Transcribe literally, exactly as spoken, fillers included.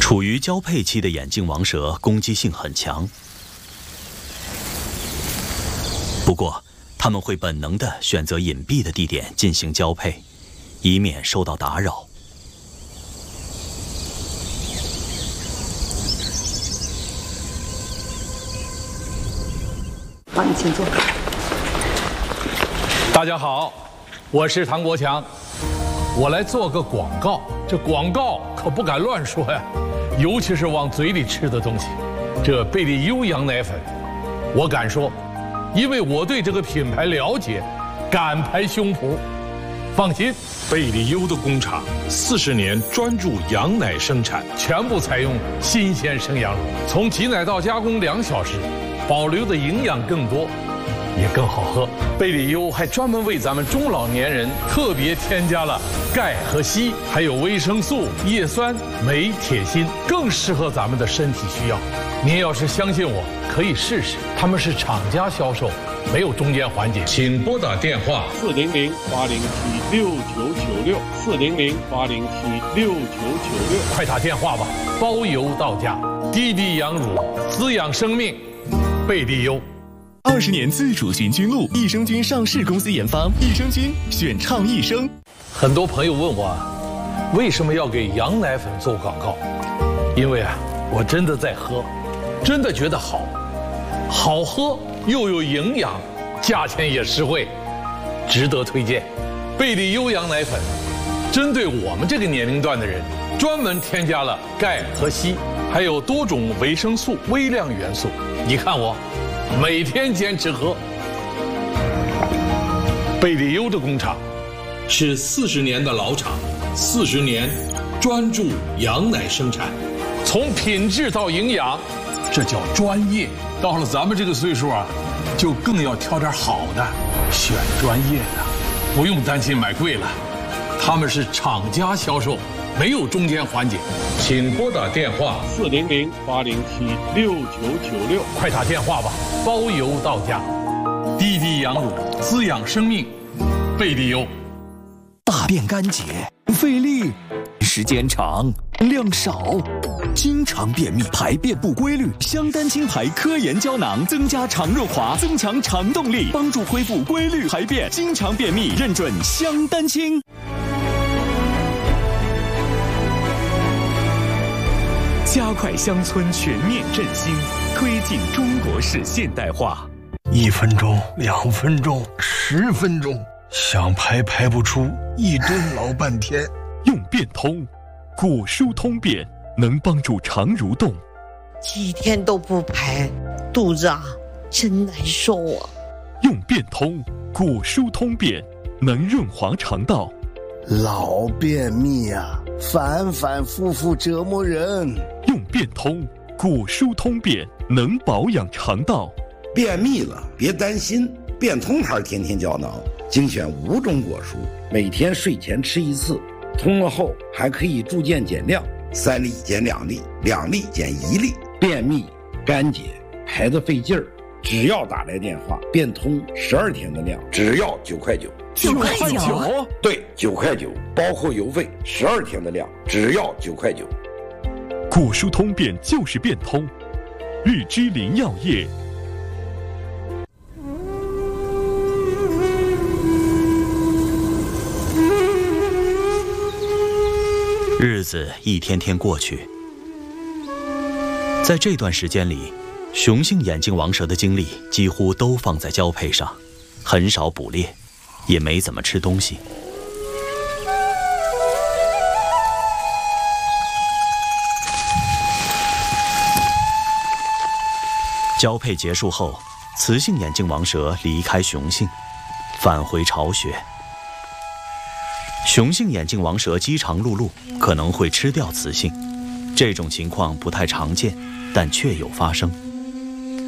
处于交配期的眼镜王蛇攻击性很强，不过它们会本能地选择隐蔽的地点进行交配，以免受到打扰。 好，你请坐。 大家好，我是唐国强，我来做个广告。这广告可不敢乱说呀，尤其是往嘴里吃的东西。这贝利优羊奶粉，我敢说，因为我对这个品牌了解，敢拍胸脯。放心， 贝利优的工厂四十年专注羊奶生产， 全部采用新鲜生羊乳，从挤奶到加工两小时，保留的营养更多，也更好喝。贝利优还专门为咱们中老年人特别添加了钙和硒，还有维生素、叶酸、镁、铁、锌，更适合咱们的身体需要。您要是相信我，可以试试。他们是厂家销售，没有中间环节。请拨打电话四零零八零七六九九六四零零八零七六九九六， 快打电话吧，包邮到家。低低羊乳，滋养生命，贝利优。 二十年自主循菌露，益生菌上市公司研发，益生菌选倡益生。 很多朋友问我，为什么要给羊奶粉做广告？因为啊，我真的在喝，真的觉得好，好喝又有营养，价钱也实惠，值得推荐。贝利优羊奶粉，针对我们这个年龄段的人，专门添加了钙和硒，还有多种维生素、微量元素。你看我。每天坚持喝。贝利优的工厂是四十年的老厂，四十年专注羊奶生产， 从品质到营养，这叫专业。到了咱们这个岁数啊，就更要挑点好的，选专业的，不用担心买贵了。他们是厂家销售，没有中间环节。请拨打电话四零零八零七六九九六， 快打电话吧，包邮到家。低低羊乳，滋养生命，贝利优。 大便干结，费力，时间长，量少，经常便秘，排便不规律。香丹清排科研胶囊增加肠润滑，增强肠动力，帮助恢复规律排便。经常便秘，认准香丹清。加快乡村全面振兴，推进中国式现代化。 一分钟、两分钟、十分钟，想排排不出，一蹲老半天。 用便通，果蔬通便，能帮助肠蠕动。 几天都不排，肚子啊真难受啊。 用便通，果蔬通便，能润滑肠道。 老便秘啊，反反复复折磨人。 用便通，果蔬通便，能保养肠道。 便秘了别担心，便通牌天天胶囊精选五种果蔬，每天睡前吃一次，通了后还可以逐渐减量，三粒减两粒，两粒减一粒。便秘干结排得费劲儿，只要打来电话，便通十二天的量，只要九块九。 九块九？ 对，九块九，包括邮费，十二天的量，只要九块九。 果蔬通便就是便通，日之林药业。 日子一天天过去，在这段时间里，雄性眼镜王蛇的精力几乎都放在交配上，很少捕猎，也没怎么吃东西。交配结束后，雌性眼镜王蛇离开雄性，返回巢穴。雄性眼镜王蛇饥肠辘辘，可能会吃掉雌性，这种情况不太常见，但确有发生。